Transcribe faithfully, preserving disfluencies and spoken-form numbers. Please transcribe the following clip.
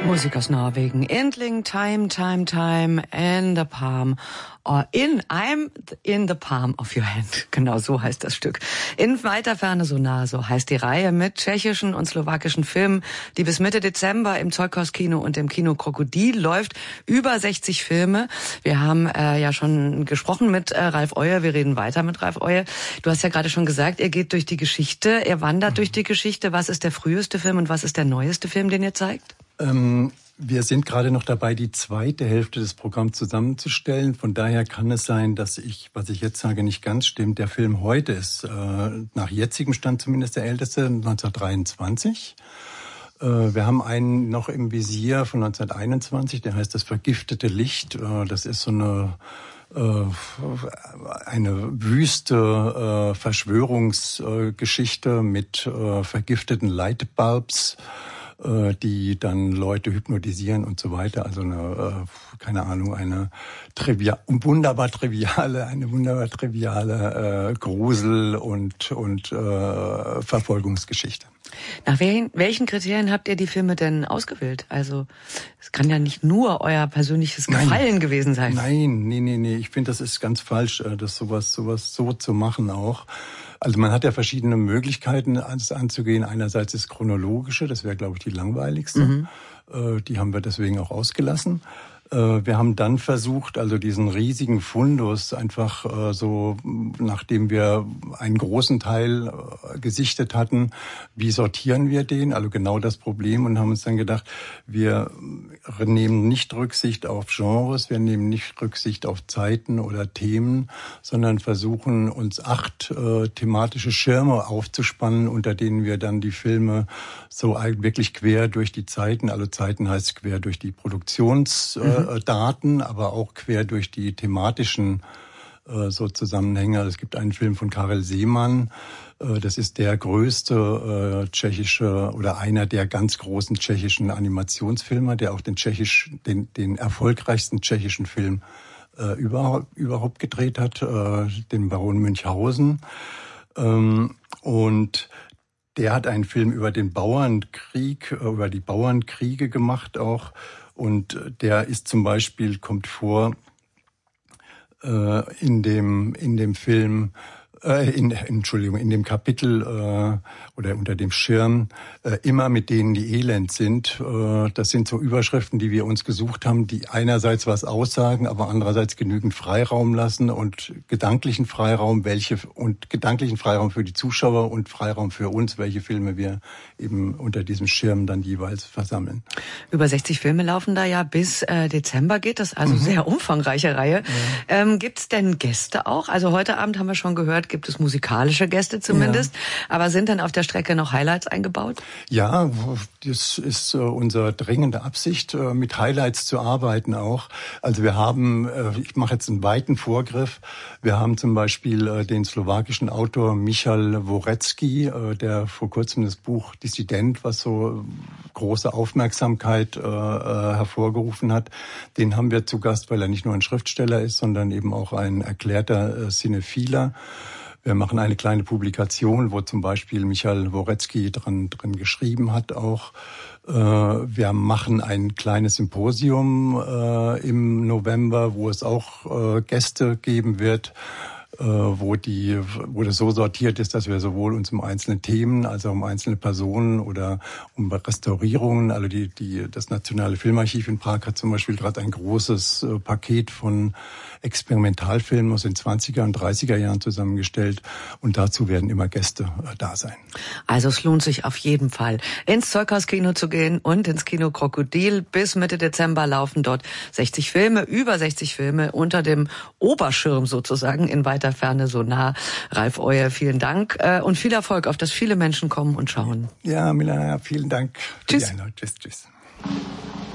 Musik aus Norwegen. Endling, time, time, time, in the palm. Or in, I'm in the palm of your hand. Genau so heißt das Stück. In weiter Ferne so nah, so heißt die Reihe mit tschechischen und slowakischen Filmen, die bis Mitte Dezember im Zeughaus-Kino und im Kino Krokodil läuft. Über sechzig Filme. Wir haben äh, ja schon gesprochen mit äh, Ralf Euer. Wir reden weiter mit Ralf Euer. Du hast ja gerade schon gesagt, ihr geht durch die Geschichte, ihr wandert mhm. durch die Geschichte. Was ist der früheste Film und was ist der neueste Film, den ihr zeigt? Ähm, wir sind gerade noch dabei, die zweite Hälfte des Programms zusammenzustellen. Von daher kann es sein, dass ich, was ich jetzt sage, nicht ganz stimmt. Der Film heute ist äh, nach jetzigem Stand zumindest der älteste, neunzehnhundertdreiundzwanzig. Äh, wir haben einen noch im Visier von neunzehnhunderteinundzwanzig, der heißt Das vergiftete Licht. Äh, das ist so eine eine wüste äh, Verschwörungsgeschichte mit äh, vergifteten Lightbulbs, äh, die dann Leute hypnotisieren und so weiter. Also eine, äh, keine Ahnung, eine trivia- wunderbar triviale, eine wunderbar triviale äh, Grusel- und und äh, Verfolgungsgeschichte. Nach welchen, welchen Kriterien habt ihr die Filme denn ausgewählt? Also es kann ja nicht nur euer persönliches Gefallen Nein. gewesen sein. Nein, nee, nee, nee. Ich finde, das ist ganz falsch, das sowas, sowas so zu machen auch. Also man hat ja verschiedene Möglichkeiten, das anzugehen. Einerseits das Chronologische, das wäre, glaube ich, die langweiligste. Mhm. Die haben wir deswegen auch ausgelassen. Wir haben dann versucht, also diesen riesigen Fundus einfach so, nachdem wir einen großen Teil gesichtet hatten, wie sortieren wir den? Also genau das Problem, und haben uns dann gedacht, wir nehmen nicht Rücksicht auf Genres, wir nehmen nicht Rücksicht auf Zeiten oder Themen, sondern versuchen uns acht äh, thematische Schirme aufzuspannen, unter denen wir dann die Filme so wirklich quer durch die Zeiten, also Zeiten heißt quer durch die Produktionsdaten, mhm. äh, aber auch quer durch die thematischen äh, so Zusammenhänge. Es gibt einen Film von Karel Zeman, äh, das ist der größte äh, tschechische oder einer der ganz großen tschechischen Animationsfilmer, der auch den tschechisch, den, den erfolgreichsten tschechischen Film äh, überhaupt, überhaupt gedreht hat, äh, den Baron Münchhausen. Ähm, und der hat einen Film über den Bauernkrieg, über die Bauernkriege gemacht auch. Und der ist zum Beispiel, kommt vor äh, in dem in dem Film, äh, in, Entschuldigung, in dem Kapitel äh, oder unter dem Schirm, äh, immer mit denen, die elend sind. Äh, das sind so Überschriften, die wir uns gesucht haben, die einerseits was aussagen, aber andererseits genügend Freiraum lassen und gedanklichen Freiraum, welche und gedanklichen Freiraum für die Zuschauer und Freiraum für uns, welche Filme wir eben unter diesem Schirm dann jeweils versammeln. Über sechzig Filme laufen da ja bis äh, Dezember geht das, also mhm. sehr umfangreiche Reihe. Ja. Ähm, gibt's denn Gäste auch? Also heute Abend haben wir schon gehört, gibt es musikalische Gäste zumindest, ja. aber sind dann auf der Strecke noch Highlights eingebaut? Ja, das ist äh, unsere dringende Absicht, äh, mit Highlights zu arbeiten auch. Also wir haben, äh, ich mache jetzt einen weiten Vorgriff, wir haben zum Beispiel äh, den slowakischen Autor Michal Vorecki, äh, der vor kurzem das Buch Dissident, was so große Aufmerksamkeit äh, hervorgerufen hat, den haben wir zu Gast, weil er nicht nur ein Schriftsteller ist, sondern eben auch ein erklärter äh, Cinephiler. Wir machen eine kleine Publikation, wo zum Beispiel Michal Vorecki dran, dran geschrieben hat auch. Wir machen ein kleines Symposium im November, wo es auch Gäste geben wird, wo die, wo das so sortiert ist, dass wir sowohl uns um einzelne Themen, als auch um einzelne Personen oder um Restaurierungen, also die, die, das Nationale Filmarchiv in Prag hat zum Beispiel gerade ein großes Paket von Experimentalfilmen aus den zwanziger und dreißiger Jahren zusammengestellt, und dazu werden immer Gäste da sein. Also es lohnt sich auf jeden Fall, ins Zeughaus-Kino zu gehen und ins Kino Krokodil. Bis Mitte Dezember laufen dort sechzig Filme, über sechzig Filme unter dem Oberschirm sozusagen, in weiter Ferne so nah. Ralf Euer, vielen Dank und viel Erfolg, auf dass viele Menschen kommen und schauen. Ja, Milena, vielen Dank. Tschüss. Tschüss, tschüss.